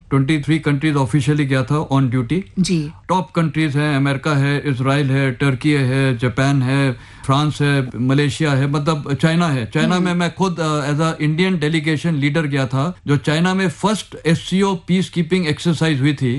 23 countries officially गया था on duty ji. Top countries हैं, अमेरिका है, इजराइल है, टर्की है, जापान है, फ्रांस है, मलेशिया है, मतलब चाइना है। चाइना में मैं खुद as a Indian delegation leader गया था, जो चाइना में first SCO peace keeping exercise हुई थी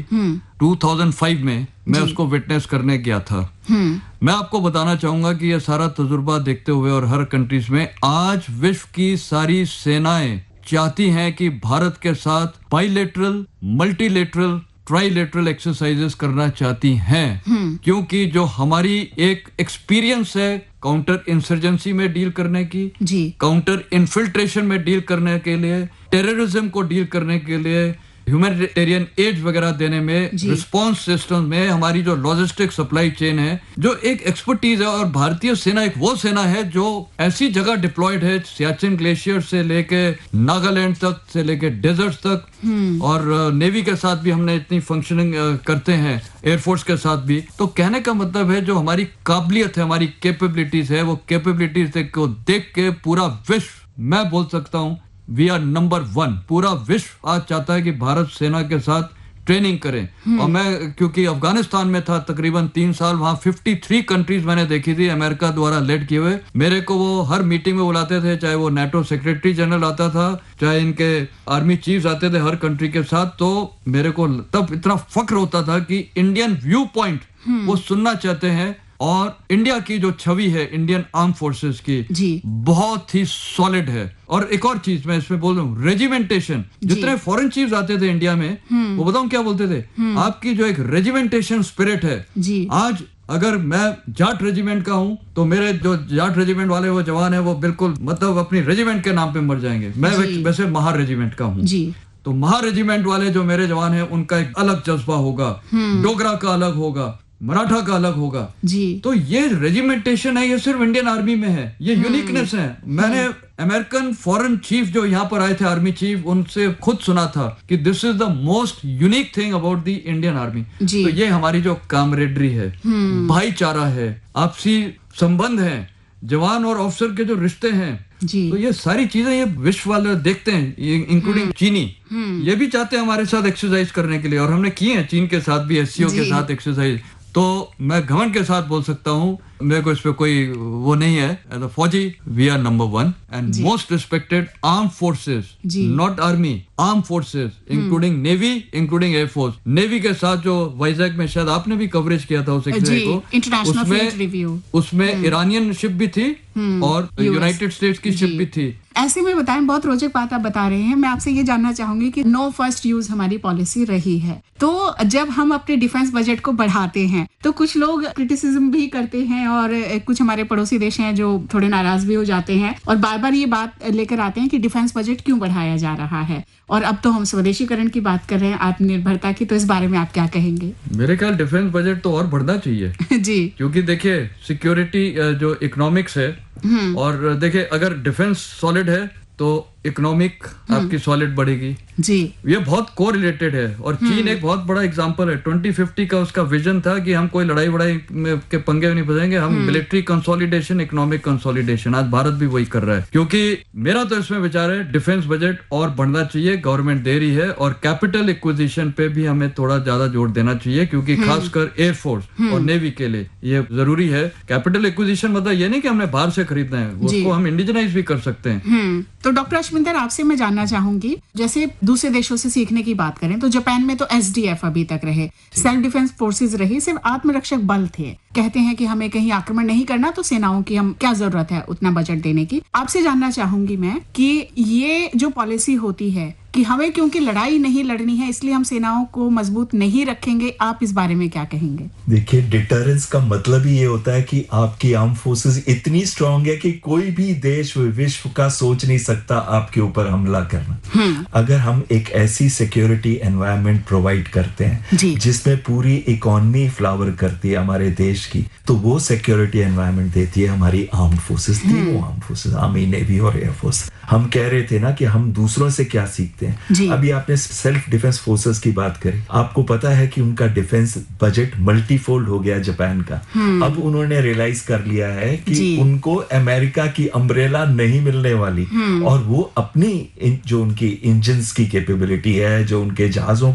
2005 में, मैं उसको विटनेस करने गया था। मैं आपको बताना चाहूंगा कि ये सारा तजुर्बा देखते हुए और हर कंट्रीज में आज विश्व की सारी सेनाएं चाहती हैं कि भारत के साथ बाइलेटरल, मल्टीलेटरल, ट्राइलेटरल एक्सरसाइजेस करना चाहती हैं, क्योंकि जो हमारी एक एक्सपीरियंस है काउंटर इंसर्जेंसी में डील करने की, काउंटर इन्फिल्ट्रेशन में डील करने के लिए, टेररिज्म को डील करने के लिए, ह्यूमैनिटेरियन एड वगैरह देने में, रिस्पांस सिस्टम में हमारी जो लॉजिस्टिक सप्लाई चेन है, जो एक एक्सपर्टीज है। और भारतीय सेना एक वो सेना है जो ऐसी जगह डिप्लॉयड है, सियाचिन ग्लेशियर से लेके नागालैंड तक से लेके डेजर्ट तक, और नेवी के साथ भी हमने इतनी फंक्शनिंग करते हैं, एयरफोर्स के साथ भी। तो कहने का मतलब है जो हमारी काबिलियत है, हमारी कैपेबिलिटीज है, वो कैपेबिलिटीज को देख के पूरा विश्व, मैं बोल सकता हूँ, वी आर नंबर 1। पूरा विश्व आज चाहता है कि भारत सेना के साथ ट्रेनिंग करें। और मैं क्योंकि अफगानिस्तान में था तकरीबन 3 साल, वहां 53 कंट्रीज मैंने देखी थी अमेरिका द्वारा लेड किए हुए। मेरे को वो हर मीटिंग में बुलाते थे, चाहे वो नेटो सेक्रेटरी जनरल आता था, चाहे इनके आर्मी चीफ्स आते थे हर कंट्री के साथ। तो मेरे को तब इतना फख्र होता था कि इंडियन व्यू पॉइंट वो सुनना चाहते हैं। और इंडिया की जो छवि है इंडियन आर्म फोर्सेस की बहुत ही सॉलिड है। और एक और चीज मैं इसमें बोल रहा हूँ, रेजिमेंटेशन। जितने फॉरेन चीफ्स आते थे इंडिया में, वो बताऊं क्या बोलते थे, आपकी जो एक रेजिमेंटेशन स्पिरिट है। आज अगर मैं जाट रेजिमेंट का हूँ तो मेरे जो जाट रेजिमेंट वाले वो जवान है, वो बिल्कुल मतलब अपनी रेजिमेंट के नाम पे मर जाएंगे। मैं वैसे महार रेजिमेंट का हूँ, तो महार रेजिमेंट वाले जो मेरे जवान हैं उनका एक अलग जज्बा होगा, डोगरा का अलग होगा, मराठा का अलग होगा। तो ये रेजिमेंटेशन है, ये सिर्फ इंडियन आर्मी में है, ये यूनिकनेस है। मैंने अमेरिकन फॉरेन चीफ जो यहाँ पर आए थे, आर्मी चीफ, उनसे खुद सुना था कि this is the most unique thing about the Indian army. तो ये हमारी जो कामरेडरी है, भाईचारा है, आपसी संबंध है, जवान और ऑफिसर के जो रिश्ते हैं, तो ये सारी चीजें ये विश्व वाले देखते हैं, इंक्लूडिंग चीनी। ये भी चाहते हैं हमारे साथ एक्सरसाइज करने के लिए, और हमने किए हैं चीन के साथ भी, एससीओ के साथ एक्सरसाइज। तो मैं घमंड के साथ बोल सकता हूँ, मेरे को इस पे कोई वो नहीं है। एज अ फौजी we are number 1 and most respected arm forces, not army, arm forces, including navy, including air force. Navy के साथ जो वाइजैक में शायद आपने भी कवरेज किया था उस एक्सरसाइज को, उसमें ईरानियन शिप भी थी और यूनाइटेड स्टेट्स की शिप भी थी। ऐसे में बताएं, बहुत रोचक बात आप बता रहे हैं। मैं आपसे ये जानना चाहूंगी कि नो फर्स्ट यूज हमारी पॉलिसी रही है, तो जब हम अपने डिफेंस बजट को बढ़ाते हैं तो कुछ लोग क्रिटिसिज्म भी करते हैं, और कुछ हमारे पड़ोसी देश हैं जो थोड़े नाराज भी हो जाते हैं और बार बार ये बात लेकर आते हैं कि डिफेंस बजट क्यों बढ़ाया जा रहा है। और अब तो हम स्वदेशीकरण की बात कर रहे हैं, आत्मनिर्भरता की, तो इस बारे में आप क्या कहेंगे? मेरे ख्याल डिफेंस बजट तो और बढ़ना चाहिए जी, क्योंकि देखिए सिक्योरिटी जो इकोनॉमिक्स है, और देखिए अगर डिफेंस सॉलिड है तो इकोनॉमिक आपकी सॉलिड बढ़ेगी जी। ये बहुत कोरिलेटेड है। और चीन एक बहुत बड़ा एग्जांपल है। 2050 का उसका विजन था कि हम कोई लड़ाई वड़ाई के पंगे नहीं फंसेंगे, हम मिलिट्री कंसोलिडेशन, इकोनॉमिक कंसोलिडेशन। आज भारत भी वही कर रहा है, क्योंकि मेरा तो इसमें विचार है डिफेंस बजट और बढ़ना चाहिए, गवर्नमेंट दे रही है। और कैपिटल एक्विजिशन पे भी हमें थोड़ा ज्यादा जोर देना चाहिए, क्योंकि खासकर एयरफोर्स और नेवी के लिए ये जरूरी है। कैपिटल एक्विजिशन मतलब ये नहीं कि हमने बाहर से खरीदना है, उसको हम इंडिजनाइज भी कर सकते हैं। तो डॉक्टर अश्विंदर, आपसे मैं जानना चाहूंगी, जैसे दूसरे देशों से सीखने की बात करें तो जापान में तो एसडीएफ अभी तक रहे, सेल्फ डिफेंस फोर्सेस रही, सिर्फ आत्मरक्षक बल थे। कहते हैं कि हमें कहीं आक्रमण नहीं करना, तो सेनाओं की हम क्या जरूरत है उतना बजट देने की। आपसे जानना चाहूंगी मैं कि ये जो पॉलिसी होती है कि हमें क्योंकि लड़ाई नहीं लड़नी है इसलिए हम सेनाओं को मजबूत नहीं रखेंगे, आप इस बारे में क्या कहेंगे? देखिए, डिटरेंस का मतलब ही ये होता है कि आपकी आर्म फोर्सेस इतनी स्ट्रांग है कि कोई भी देश विश्व का सोच नहीं सकता आपके ऊपर हमला करना। अगर हम एक ऐसी सिक्योरिटी एनवायरनमेंट प्रोवाइड करते हैं जिसमें पूरी इकोनॉमी फ्लावर करती है हमारे देश की, तो वो सिक्योरिटी एनवायरनमेंट देती है हमारी आर्म फोर्सेस, तीनों आर्म फोर्सेस, आर्मी, नेवी और एयरफोर्स। हम कह रहे थे ना कि हम दूसरों से क्या सीखते हैं। अभी आपने सेल्फ डिफेंस फोर्सेस की बात करी, आपको पता है कि उनका डिफेंस बजट मल्टीफोल्ड हो गया जापान का। अब उन्होंने रियलाइज कर लिया है कि उनको अमेरिका की अम्ब्रेला नहीं मिलने वाली, और वो अपनी जो उनकी इंजन्स की कैपेबिलिटी है, जो उनके जहाजों